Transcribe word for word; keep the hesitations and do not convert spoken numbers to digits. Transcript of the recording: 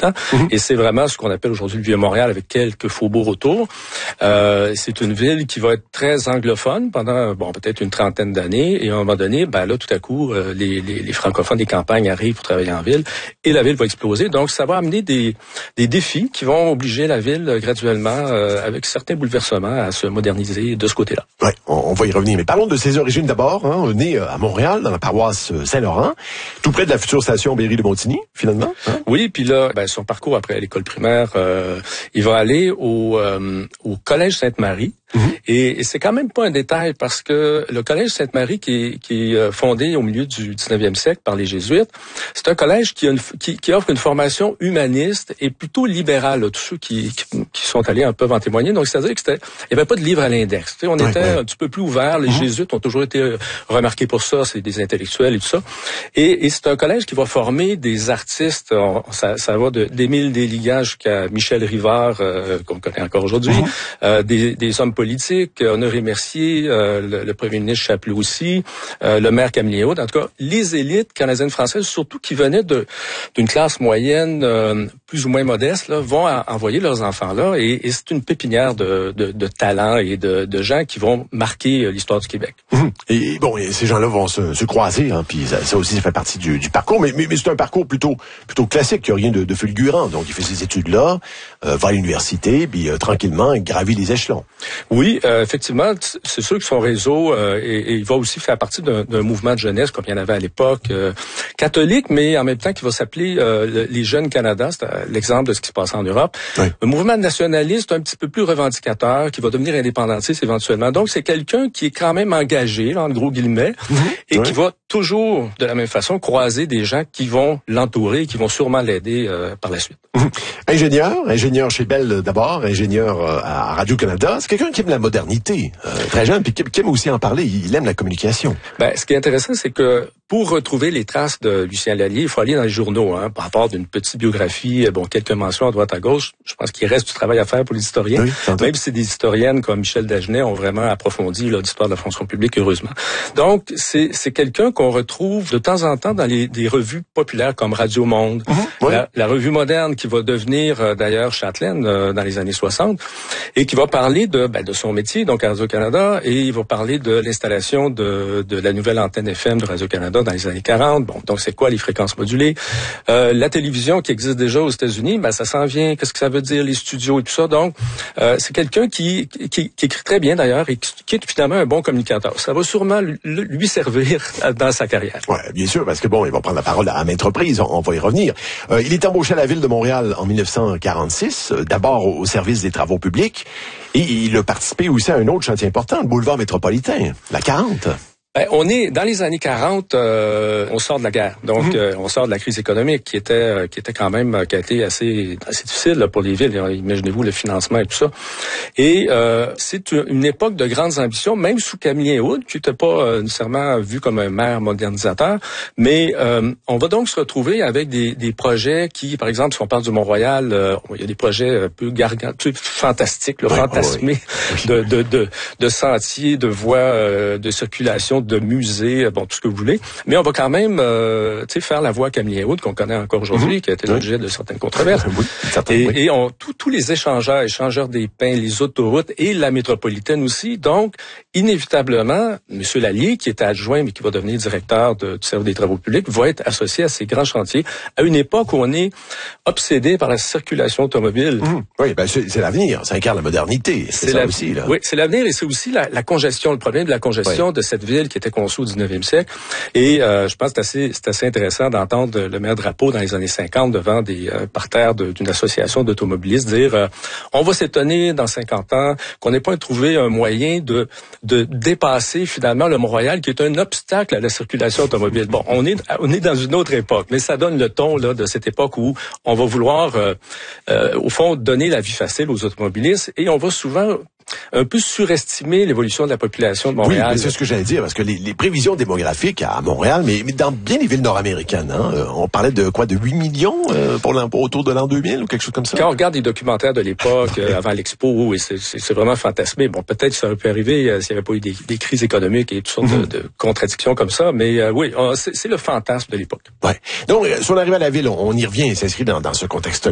habitants. Mmh. Et c'est vraiment ce qu'on appelle aujourd'hui le Vieux-Montréal avec quelques faubourgs autour. Euh, c'est une ville qui va être très anglophone pendant, bon, peut-être une trentaine d'années. Et à un moment donné, ben là, tout à coup, euh, les, les, les francophones des campagnes arrivent pour travailler en ville et la ville va exploser. Donc, ça va amener des, des défis qui vont obliger la ville euh, graduellement, euh, avec certains bouleversements, à se moderniser de ce côté-là. Oui, on, on va y revenir. Mais parlons de ses origines d'abord. Hein, né à Montréal, dans la paroisse Saint-Laurent, tout près de la future station Berry de Montigny, finalement. Hein? Oui, puis là, ben, son parcours après l'école primaire, euh, il va aller au, euh, au Collège Sainte-Marie. Mmh. Et, et c'est quand même pas un détail parce que le Collège Sainte-Marie, qui est, qui est fondé au milieu du dix-neuvième siècle par les Jésuites, c'est un collège qui, a une, qui, qui offre une formation humaniste et plutôt libérale. Là, tous ceux qui, qui, qui sont allés peuvent en témoigner. Donc, c'est-à-dire que c'était, il n'y avait pas de livre à l'index. Tu sais, on ouais, était ouais. un petit peu plus ouvert. Les mmh. Jésuites ont toujours été remarqués pour ça. C'est des intellectuels et tout ça. Et, et c'est un collège qui va former des artistes. On, ça, ça va de, d'Émile Desliguat jusqu'à Michel Rivard, euh, qu'on connaît encore aujourd'hui, mmh. euh, des, des hommes politique, Honoré Mercier, euh, le, le premier ministre Chapelot aussi, euh, le maire Camille Houde, en tout cas, les élites canadiennes françaises, surtout qui venaient de d'une classe moyenne euh, plus ou moins modeste, là, vont à, envoyer leurs enfants là, et, et c'est une pépinière de, de, de talents et de, de gens qui vont marquer l'histoire du Québec. Mmh. Et bon, et ces gens-là vont se, se croiser, hein, puis ça, ça aussi, ça fait partie du, du parcours, mais, mais, mais c'est un parcours plutôt plutôt classique, il n'y a rien de, de fulgurant. Donc, il fait ses études là, euh, va à l'université, puis euh, tranquillement, il gravit les échelons. Oui, euh, effectivement, c'est sûr que son réseau, euh, et, et il va aussi faire partie d'un, d'un mouvement de jeunesse comme il y en avait à l'époque, euh, catholique, mais en même temps qui va s'appeler euh, les Jeunes Canada, c'est l'exemple de ce qui se passe en Europe. Oui. Un mouvement nationaliste un petit peu plus revendicateur, qui va devenir indépendantiste éventuellement. Donc, c'est quelqu'un qui est quand même engagé, là, en gros guillemets, mmh. et oui. qui va toujours, de la même façon, croiser des gens qui vont l'entourer et qui vont sûrement l'aider euh, par la suite. Mmh. Ingénieur, ingénieur chez Bell d'abord, ingénieur euh, à Radio-Canada. C'est quelqu'un qui aime la modernité, euh, très jeune, puis qui aime aussi en parler. Il aime la communication. Ben, ce qui est intéressant, c'est que pour retrouver les traces de Lucien Lallier, il faut aller dans les journaux, hein, par rapport d'une petite biographie, bon, quelques mentions à droite à gauche. Je pense qu'il reste du travail à faire pour les historiens. Oui, même si des historiennes comme Michel Dagenet ont vraiment approfondi là, l'histoire de la fonction publique, heureusement. Donc, c'est, c'est quelqu'un qu'on retrouve de temps en temps dans les des revues populaires comme Radio Monde, mmh, oui. la, la revue moderne qui va devenir euh, d'ailleurs Châtelaine euh, dans les années soixante, et qui va parler de, ben, de son métier, donc à Radio-Canada, et il va parler de l'installation de, de la nouvelle antenne F M de Radio-Canada dans les années quarante. Bon, donc c'est quoi les fréquences modulées? Euh, la télévision qui existe déjà aux États-Unis, ben ça s'en vient. Qu'est-ce que ça veut dire, les studios et tout ça? Donc, euh, c'est quelqu'un qui, qui, qui écrit très bien d'ailleurs et qui, qui est finalement un bon communicateur. Ça va sûrement lui, lui servir dans sa carrière. Ouais, bien sûr, parce que bon, il va prendre la parole à maintes reprises. On, on va y revenir. Euh, il est embauché à la ville de Montréal en dix-neuf cent quarante-six, euh, d'abord au, au service des travaux publics, et il a participé aussi à un autre chantier important, le boulevard métropolitain, la quarante. Ben, on est dans les années quarante, euh, on sort de la guerre, donc mmh. euh, on sort de la crise économique qui était euh, qui était quand même qui a été assez assez difficile là, pour les villes. Imaginez-vous le financement et tout ça. Et euh, c'est une époque de grandes ambitions, même sous Camille Houde, qui n'était pas euh, nécessairement vu comme un maire modernisateur, mais euh, on va donc se retrouver avec des, des projets qui, par exemple, si on parle du Mont-Royal, euh, il y a des projets un peu gargantueux, fantastiques, là, ouais, fantasmés, oui. de, de de de sentiers, de voies euh, de circulation, de musées, bon, tout ce que vous voulez. Mais on va quand même euh, tu sais, faire la voie Camille Houde qu'on connaît encore aujourd'hui, mmh. qui a été l'objet de certaines controverses. Oui, et, oui. et on, tout, tous les échangeurs, échangeurs des pins, les autoroutes et la métropolitaine aussi. Donc, inévitablement, M. Lallier, qui était adjoint, mais qui va devenir directeur de, du service des travaux publics, va être associé à ces grands chantiers à une époque où on est obsédé par la circulation automobile. Mmh. Oui, ben c'est, c'est l'avenir. Ça incarne la modernité. C'est, c'est ça la, aussi, là. Oui, c'est l'avenir et c'est aussi la, la congestion, le problème de la congestion oui. de cette ville qui était conçue au dix-neuvième siècle. Et euh, je pense que c'est assez, c'est assez intéressant d'entendre le maire Drapeau dans les années cinquante devant des euh, parterres de, d'une association d'automobilistes dire euh, on va s'étonner dans cinquante ans qu'on n'ait pas trouvé un moyen de de dépasser finalement le Mont-Royal qui est un obstacle à la circulation automobile. Bon, on est on est dans une autre époque, mais ça donne le ton là de cette époque où on va vouloir euh, euh, au fond donner la vie facile aux automobilistes et on va souvent un peu surestimer l'évolution de la population de Montréal. Oui, mais c'est ce que j'allais dire, parce que les, les prévisions démographiques à Montréal, mais, mais dans bien les villes nord-américaines, hein, on parlait de quoi, de huit millions euh, pour autour de l'an deux mille ou quelque chose comme ça? Quand on regarde les documentaires de l'époque, euh, avant l'Expo, et c'est, c'est, c'est vraiment fantasmé. Bon, peut-être que ça aurait pu arriver euh, s'il n'y avait pas eu des, des crises économiques et toutes sortes mm-hmm. de, de contradictions comme ça, mais euh, oui, on, c'est, c'est le fantasme de l'époque. Ouais. Donc, son arrivée à la ville, on, on y revient, s'inscrit dans, dans ce contexte